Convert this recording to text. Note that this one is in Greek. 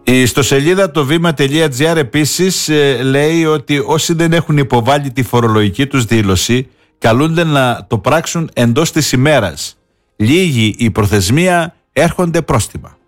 Η ιστοσελίδα το βήμα.gr επίσης λέει ότι όσοι δεν έχουν υποβάλει τη φορολογική τους δήλωση καλούνται να το πράξουν εντός της ημέρας. Λίγη η προθεσμία, έρχονται πρόστιμα.